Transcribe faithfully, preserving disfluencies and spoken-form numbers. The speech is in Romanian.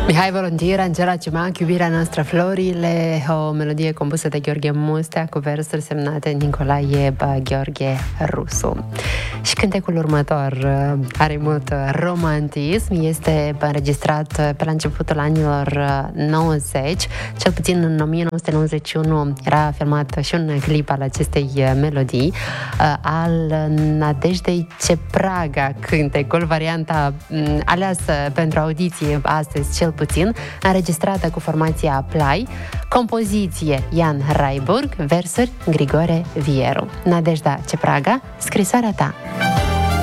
Mihai Voluntir, Angela Ciumac, Iubirea noastră, florile, o melodie compusă de Gheorghe Mustea cu versuri semnate Nicolae Gheorghe Rusu. Și cântecul următor are mult romantism, este înregistrat pe la începutul anilor nouăzeci, cel puțin în o mie nouă sute nouăzeci și unu era filmat și un clip al acestei melodii, al Nadejdei Cepraga, cântecul, varianta aleasă pentru audiție astăzi cel puțin, înregistrată cu formația Play, compoziție Ian Raiburg, versuri Grigore Vieru. Nadejda Cepraga, scrisoarea ta.